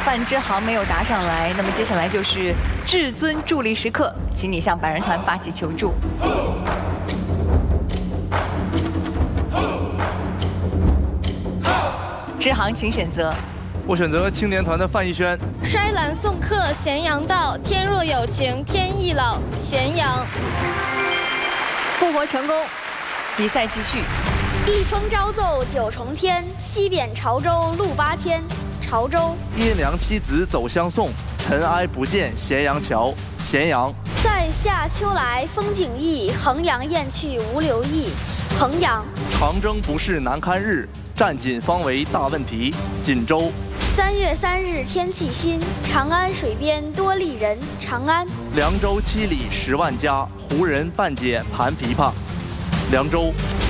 范之航没有答上来，那么接下来就是至尊助力时刻，请你向百人团发起求助。之航，请选择。 我选择青年团的范逸轩。 衰懒送客咸阳道，天若有情天亦老，咸阳。 复活成功，比赛继续。 一风朝奏九重天，西贬潮州路8000。潮州。 阴凉妻子走相送，尘埃不见咸阳桥。咸阳。 塞下秋来风景异，衡阳雁去无留意。衡阳。 长征不是难堪日，战锦方为大问题。锦州。 3月3日天气新，长安水边多丽人。长安。 凉州7里10万家，胡人半解弹琵琶。凉州。